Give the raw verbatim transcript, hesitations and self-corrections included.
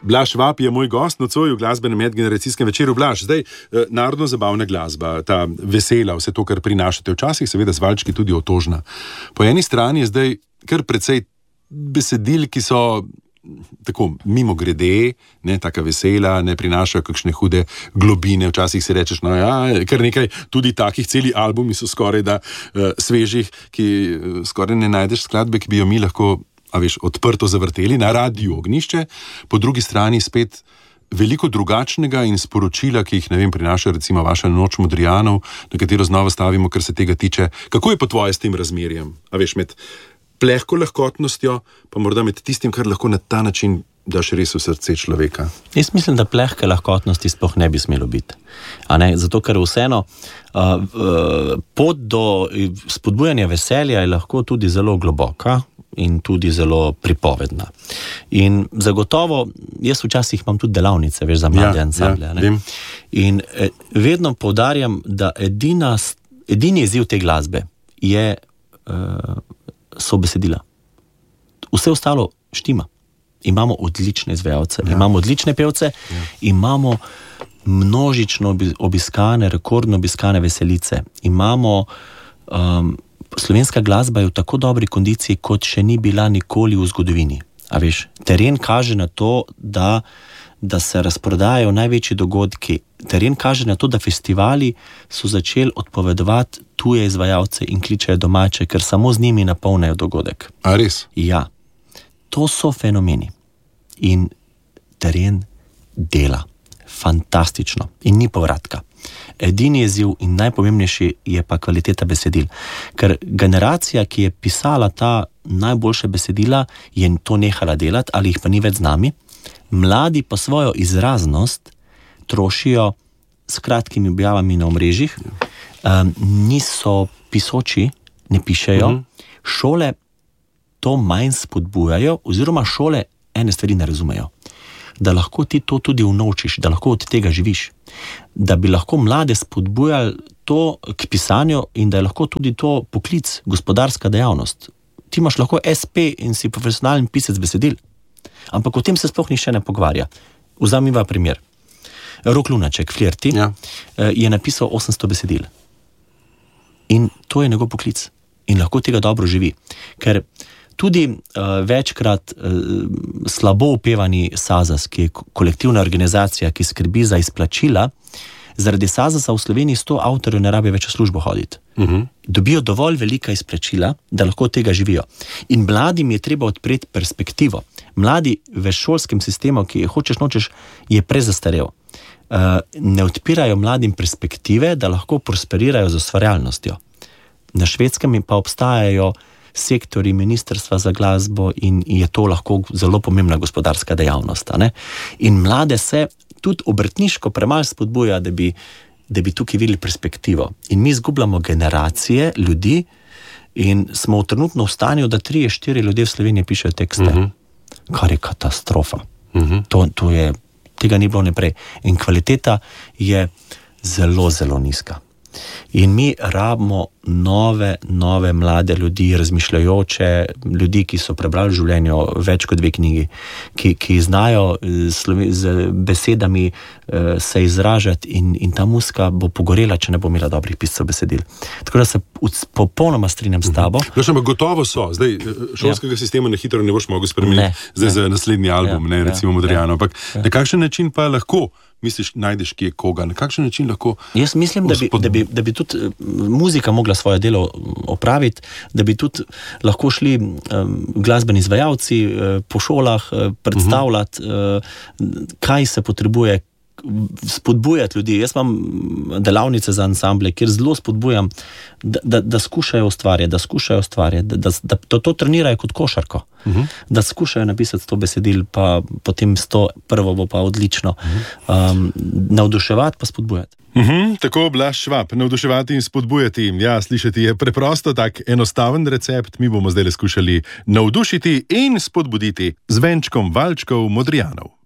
Blaž Švab je moj gost nocoj v glasbenem medgeneracijskem večeru. Blaž, zdaj narodno-zabavna glasba, ta vesela, vse to, kar prinašate, včasih seveda z valčki tudi otožna. Po eni strani je zdaj kar precej besedil, ki so tako mimogrede, ne, taka vesela, ne prinašajo kakšne hude globine, včasih si rečeš, no ja, kar nekaj, tudi takih celi albumi so skoraj da uh, svežih, ki uh, skoraj ne najdeš skladbe, ki bi jo mi lahko, a veš, odprto zavrteli na Radiu Ognjišče, po drugi strani spet veliko drugačnega in sporočila, ki jih, ne vem, prinaša recimo vaša Noč Modrijanov, na katero znova stavimo, kar se tega tiče. Kako je po tvoje s tem razmerjem? A veš, med plehko lahkotnostjo, pa morda med tistim, kar lahko na ta način daš res v srce človeka? Jaz mislim, da plehke lahkotnosti sploh ne bi smelo biti. A ne? Zato, ker vseeno uh, uh, pot do spodbujanja veselja je lahko tudi zelo globoka in tudi zelo pripovedna. In zagotovo, jaz včasih imam tudi delavnice, veš, za mlade ja, ansamble. Ja, ne? In eh, vedno poudarjam, da edina, edini izziv te glasbe je uh, so besedila. Vse ostalo štima. Imamo odlične izvajalce, ja. imamo odlične pevce, ja. imamo množično obiskane, rekordno obiskane veselice. Imamo um, slovenska glasba je v tako dobri kondiciji, kot še ni bila nikoli v zgodovini. A veš, teren kaže na to, da, da se razprodajajo največji dogodki. Teren kaže na to, da festivali so začeli odpovedovati tuje izvajalce in kličejo domače, ker samo z njimi napolnejo dogodek. A res? Ja. To so fenomeni. In teren dela. Fantastično. In ni povratka. Edini izziv in najpomembnejši je pa kvaliteta besedil. Ker generacija, ki je pisala ta najboljša besedila, je to nehala delati ali jih pa ni več z nami. Mladi pa svojo izraznost trošijo s kratkimi objavami na omrežjih. Um, niso pisoči, ne pišejo. Uh-huh. Šole to manj spodbujajo, oziroma šole ene stvari ne razumejo. Da lahko ti to tudi unovčiš, da lahko od tega živiš. Da bi lahko mlade spodbujali to k pisanju in da je lahko tudi to poklic, gospodarska dejavnost. Ti imaš lahko es pe in si profesionalni pisec besedil. Ampak o tem se sploh nihče ne pogovarja. Vzamiva primer. Rok Lunaček, Flirti, ja. je napisal osemsto besedil. In to je njegov poklic. In lahko tega dobro živi. Ker tudi uh, večkrat uh, slabo upevani Sazas, ki je kolektivna organizacija, ki skrbi za izplačila, zaradi Sazasa v Sloveniji sto avtorjev ne rabi več v službo hoditi. Uh-huh. Dobijo dovolj velika izplačila, da lahko tega živijo. In mladim je treba odpreti perspektivo. Mladi v šolskem sistemu, ki je hočeš nočeš, je prezastarel. Uh, ne odpirajo mladim perspektive, da lahko prosperirajo z ustvarjalnostjo. Na Švedskem pa obstajajo sektori ministrstva za glasbo in je to lahko zelo pomembna gospodarska dejavnost. Ne? In mlade se tudi obrtniško premalo spodbuja, da bi, da bi tukaj videli perspektivo. In mi izgubljamo generacije ljudi in smo v trenutno v stanju, da trije, štiri ljudje v Sloveniji pišejo tekste. Uh-huh. Kar je katastrofa. Uh-huh. To, to je, tega ni bilo naprej. In kvaliteta je zelo, zelo nizka. In mi rabimo nove, nove mlade ljudi, razmišljajoče ljudi, ki so prebrali v življenju več kot dve knjigi, ki, ki znajo z besedami uh, se izražati in, in ta muzika bo pogorela, če ne bo imela dobrih piscev besedil. Tako da se popolnoma strinjam s tabo. Veš, ampak gotovo so. Zdaj, šolskega ja. sistema na hitro ne boš mogel spremeniti. Ne, Zdaj ne. Za naslednji album, ja, ne, recimo ja, Modrijano. Ampak ja. na kakšen način pa lahko misliš, najdeš kje koga? Na kakšen način lahko? Jaz mislim, da bi, da, bi, da bi tudi muzika mogla svoje delo opraviti, da bi tudi lahko šli um, glasbeni izvajalci uh, po šolah uh, predstavljati, uh, kaj se potrebuje, spodbujati ljudi. Jaz imam delavnice za ansamble, kjer zelo spodbujam, da, da, da skušajo ustvarjati, da skušajo ustvarjati, da, da, da to, to trenirajo kot košarko. Uh-huh. Da skušajo napisati sto besedil, pa potem sto prvo bo pa odlično. Uh-huh. Um, navduševati pa spodbujati. Uh-huh. Tako, Blaž Švab, navduševati in spodbujati. Ja, slišati je preprosto, tak enostaven recept. Mi bomo zdaj skušali navdušiti in spodbuditi z venčkom valčkov Modrijanov.